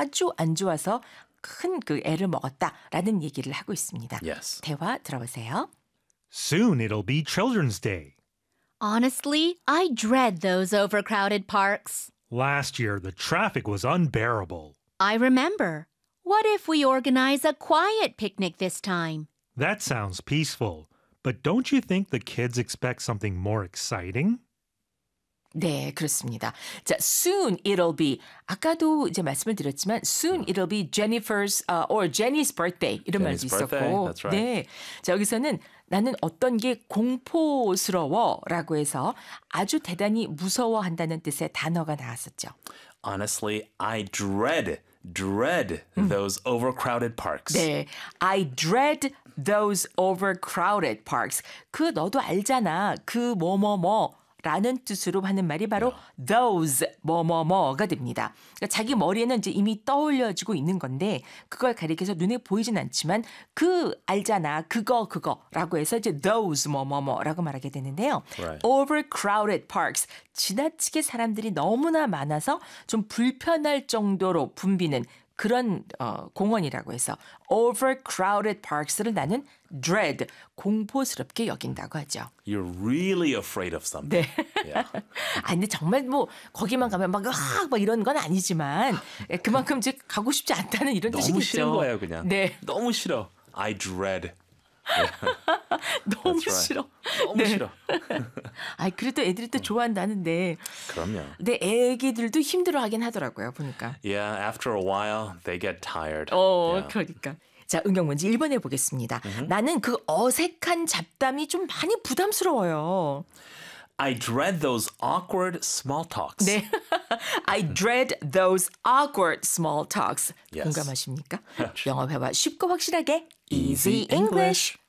아주 안 좋아서 큰 그 애를 먹었다라는 얘기를 하고 있습니다. Yes. 대화 들어보세요. Soon it'll be Children's Day. Honestly, I dread those overcrowded parks. Last year, the traffic was unbearable. I remember. What if we organize a quiet picnic this time? That sounds peaceful, but don't you think the kids expect something more exciting? 네, 그렇습니다. 자, soon it'll be. 아까도 이제 말씀을 드렸지만 soon it'll be Jennifer's or Jenny's birthday 이런 말도 Jenny's birthday, 있었고. that's right. 네. 자, 여기서는 나는 어떤 게 공포스러워라고 해서 아주 대단히 무서워한다는 뜻의 단어가 나왔었죠. Honestly, I dread those overcrowded parks. 네, I dread those overcrowded parks. 그 너도 알잖아. 그 라는 뜻으로 하는 말이 바로 those 뭐뭐뭐가 됩니다. 그러니까 자기 머리에는 이제 이미 떠올려지고 있는 건데 그걸 가리켜서 눈에 보이진 않지만 그 알잖아 그거라고 해서 이제 those 뭐뭐뭐라고 말하게 되는데요. Right. Overcrowded parks 지나치게 사람들이 너무나 많아서 좀 불편할 정도로 붐비는 그런 공원이라고 해서 overcrowded parks를 나는 dread, 공포스럽게 여긴다고 하죠. You're really afraid of something. 네. Yeah. 아, 근데 정말 뭐 거기만 가면 막 이런 건 아니지만 그만큼 이제 가고 싶지 않다는 이런 너무 뜻이겠죠. 싫은 거예요, 그냥. 네. 너무 싫어. I dread. 너무 That's right. 싫어. 너무 싫어. 아, 그래도 애들이 또 좋아한다는데. 그럼요. 근데 애기들도 힘들어하긴 하더라고요, 보니까. Yeah, after a while, they get tired. Yeah. 그러니까. 자, 응용 문제 1번 해보겠습니다. 나는 그 어색한 잡담이 좀 많이 부담스러워요. I dread those awkward small talks. 네. I dread those awkward small talks. Yes. 공감하십니까? 영어 회화 쉽고 확실하게 Easy English.